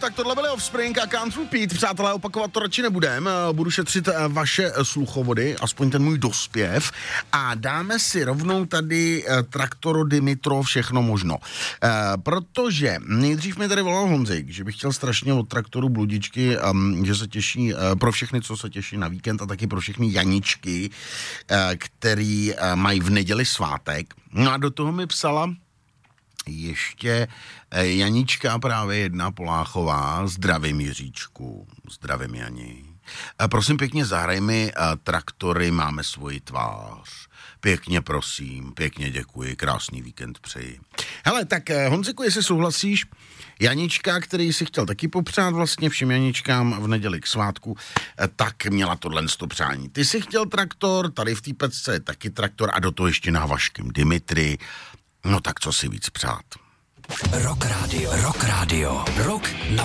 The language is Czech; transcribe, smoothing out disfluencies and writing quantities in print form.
tak tohle byly Offspring a Can't Repeat. Přátelé, opakovat to radši nebudem. Budu šetřit vaše sluchovody, aspoň ten můj dospěv. A dáme si rovnou tady Traktoro Dimitrov všechno možno. Protože nejdřív mi tady volal Honzik, že bych chtěl strašně od Traktoru bludičky, že se těší pro všechny, co se těší na víkend a taky pro všechny Janičky, který mají v neděli svátek. No a do toho mi psala ještě Janička, právě jedna Poláchová. Zdravím, Jiříčku, zdravím, Jani. Prosím pěkně, zahraj mi Traktory, máme svoji tvář. Pěkně prosím, pěkně děkuji, krásný víkend přeji. Hele, tak Honziku, jestli souhlasíš, Janička, který si chtěl taky popřát vlastně všem Janičkám v neděli k svátku, tak měla tohle přání. Ty si chtěl Traktor, tady v té pecce je taky Traktor a do toho ještě návažkem Dimitri. No tak co si víc přát? Rock Radio.